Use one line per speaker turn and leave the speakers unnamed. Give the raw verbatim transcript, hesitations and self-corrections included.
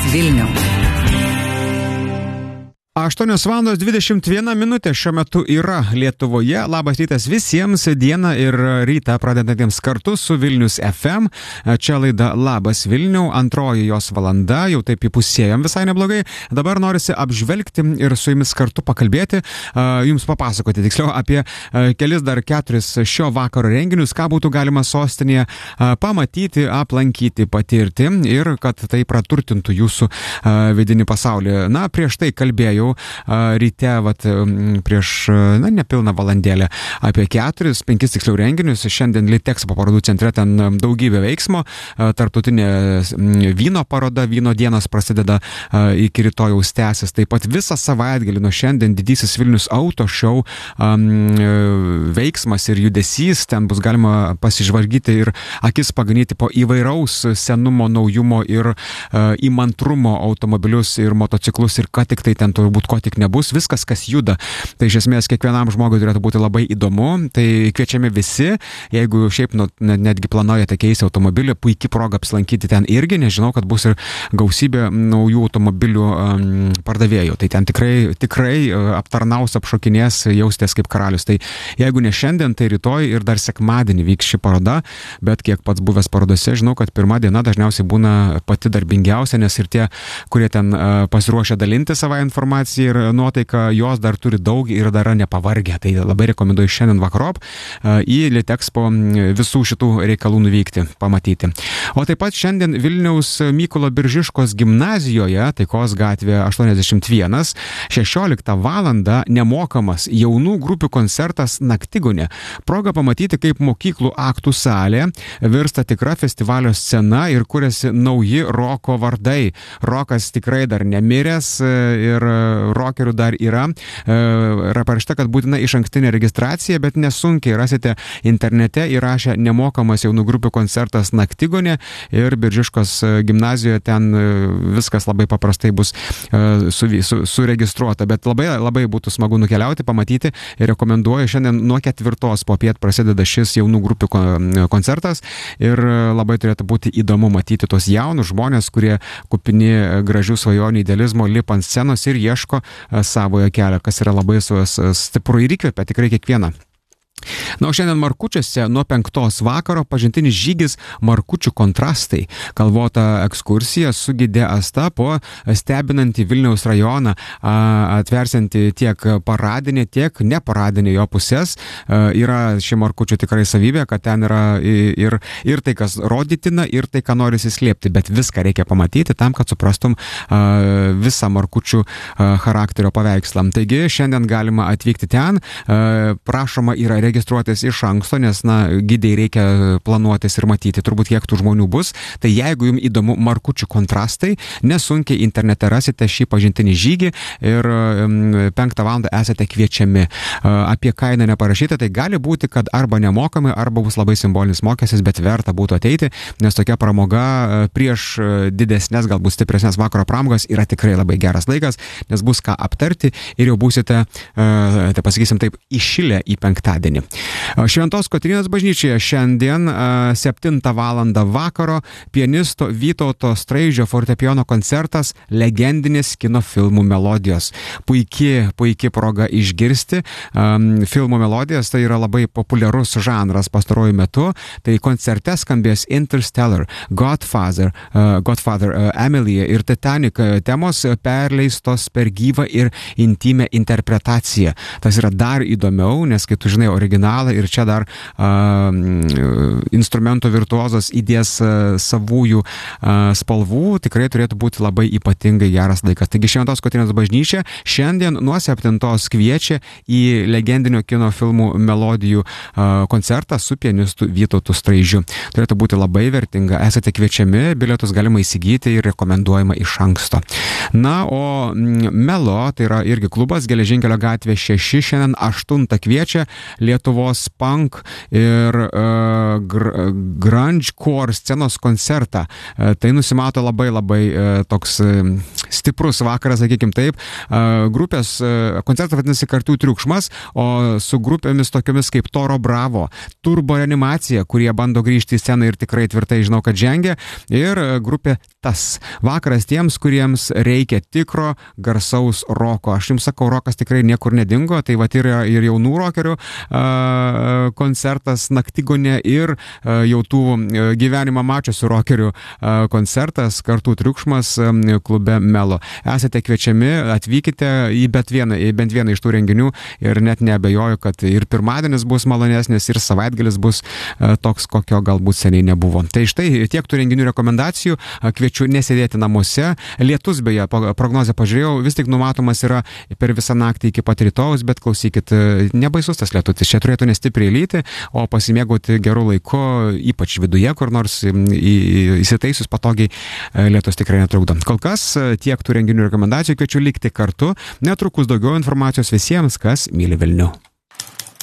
Vilnių.
aštuonios valandos dvidešimt viena minutė šiuo metu yra Lietuvoje. Labas rytas visiems, dieną ir rytą pradedantiems kartu su Vilnius F M. Čia laida Labas Vilniau, antroji jos valanda, jau taip įpusėjom visai neblogai. Dabar norisi apžvelgti ir su jumis kartu pakalbėti, jums papasakoti tiksliau apie kelis dar keturis šio vakaro renginius, ką būtų galima sostinėje pamatyti, aplankyti, patirti ir kad tai praturtintų jūsų vidinį pasaulį. Na, prieš tai kalbėjau ryte, vat, prieš, na, nepilną valandėlę apie keturis, penkis tiksliau renginius. Šiandien Litexpo parodų centre ten daugybė veiksmo. Tarptautinė vyno paroda, vyno dienos prasideda iki rytojaus tęsis. Taip pat visą savaitgalį nuo šiandien didysis Vilnius auto show veiksmas ir judesys. Ten bus galima pasižvalgyti ir akis paganyti po įvairaus senumo, naujumo ir įmantrumo automobilius ir motociklus ir ką tik tai ten turbūt ko tik nebus, viskas, kas juda. Tai iš esmės kiekvienam žmogui turėtų būti labai įdomu. Tai kviečiami visi, jeigu šiaip nu, netgi planuojate keisti automobilį, puikiai proga apsilankyti ten irgi, nežinau, kad bus ir gausybė naujų automobilių um, pardavėjų. Tai ten tikrai, tikrai aptarnaus, apšokinės, jaustės kaip karalius. Tai jeigu ne šiandien, tai rytoj ir dar sekmadienį vyks ši paroda, bet kiek pats buvęs parodose, žinau, kad pirma diena dažniausiai būna pati darbingiausia, nes ir tie, kurie ten uh, pasiruošę dalinti savo informaciją ir nuotaika, jos dar turi daug ir dar nepavargę. Tai labai rekomenduoju šiandien vakarop į Litexpo visų šitų reikalų nuvykti, pamatyti. O taip pat šiandien Vilniaus Mykolo Biržiškos gimnazijoje, Taikos gatvė aštuoniasdešimt vienas, šešioliktą valandą nemokamas jaunų grupių koncertas Naktigonė. Proga pamatyti, kaip mokyklų aktų salė virsta tikra festivalio scena ir kuriasi nauji roko vardai. Rokas tikrai dar nemiręs ir rokerių dar yra. Yra parašyta, kad būtina išankstinė registracija, bet nesunkiai rasite internete įrašę nemokamas jaunų grupių koncertas Naktigonė ir Biržiškos gimnazijoje ten viskas labai paprastai bus su, su, suregistruota, bet labai, labai būtų smagu nukeliauti, pamatyti ir rekomenduoju. Šiandien nuo ketvirtos popiet prasideda šis jaunų grupių koncertas ir labai turėtų būti įdomu matyti tos jaunus žmonės, kurie kupini gražių svajonių, idealizmo, lipa ant scenos ir ieško savojo kelio, kas yra labai stipru ir įkvepia tikrai kiekvieną. Na, o šiandien Markučiuose nuo penktos vakaro pažintinis žygis Markučių kontrastai. Kalvota ekskursija su gide Asta po stebinantį Vilniaus rajoną, atversianti tiek paradinė, tiek neparadinė jo pusės. Yra ši Markučių tikrai savybė, kad ten yra ir, ir tai, kas rodytina, ir tai, ką norisi slėpti, bet viską reikia pamatyti tam, kad suprastum visą Markučių charakterio paveikslą. Taigi, šiandien galima atvykti ten, prašoma yra registruotis iš anksto, nes, na, gidai reikia planuotis ir matyti turbūt, kiek tų žmonių bus. Tai jeigu jums įdomu Markučių kontrastai, nesunkiai internete rasite šį pažintinį žygį ir penktą valandą esate kviečiami. Apie kainą neparašyta, tai gali būti, kad arba nemokamai, arba bus labai simbolinis mokestis, bet verta būtų ateiti, nes tokia pramoga prieš didesnės, galbūt stipresnės vakaro pramogas yra tikrai labai geras laikas, nes bus ką aptarti ir jau būsite, tai pasakysim taip, iššilę į penktadienį. Šventos Kotrynos bažnyčioje šiandien septintą valandą vakaro pianisto Vytauto Straižio fortepijono koncertas legendinis kino filmų melodijos. Puikiai, puikiai proga išgirsti um, filmų melodijas, tai yra labai populiarus žanras pastaruoju metu. Tai koncerte skambės Interstellar, Godfather, uh, Godfather uh, Amelie ir Titanic temos perleistos per gyvą ir intimę interpretaciją. Tas yra dar įdomiau, nes kai tu žinai originalą ir čia dar uh, instrumento virtuozas įdės uh, savųjų uh, spalvų, tikrai turėtų būti labai ypatingai geras laikas. Taigi Šventos Kotrynos bažnyčia šiandien nuo septintos kviečia į legendinio kino filmų melodijų uh, koncertą su pianistu Vytautu Straižiu. Turėtų būti labai vertinga. Esate kviečiami, bilietus galima įsigyti ir rekomenduojama iš anksto. Na, o Melo, tai yra irgi klubas Geležinkelio gatvė šeši, šiandien aštuntą kviečia Lietuvos punk ir uh, gr grunge core scenos koncertą. Uh, tai nusimato labai labai uh, toks uh, stiprus vakaras, sakykim taip. Grupės, koncertas vadinasi Kartų triukšmas, o su grupėmis tokiomis kaip Toro Bravo, Turbo Reanimacija, kurie bando grįžti į sceną ir tikrai tvirtai žinau, kad žengia, ir grupė Tas. Vakaras tiems, kuriems reikia tikro garsaus roko. Aš jums sakau, rokas tikrai niekur nedingo, tai va ir, ir jaunų rokerių koncertas Naktigonė ir jau tų gyvenimą mačiusių rokerių koncertas Kartų triukšmas klube Melo. Esate kviečiami, atvykite į, bet vieną, į bent vieną iš tų renginių ir net neabejoju, kad ir pirmadienis bus malonesnis, ir savaitgalis bus toks, kokio galbūt seniai nebuvo. Tai štai tiek tų renginių rekomendacijų, kviečiu nesėdėti namuose. Lietus, beje, prognozę pažiūrėjau, vis tik numatomas yra per visą naktį iki pat rytojaus, bet klausykit, nebaisus tas lietutis, čia turėtų nestipriai lyti, o pasimėgauti gerų laiku, ypač viduje, kur nors įsitaisius patogiai, lietus tikrai netrukdo. Kol kas tiek tų renginių rekomendacijų, kviečiu likti kartu, netrukus daugiau informacijos visiems, kas myli Vilnių.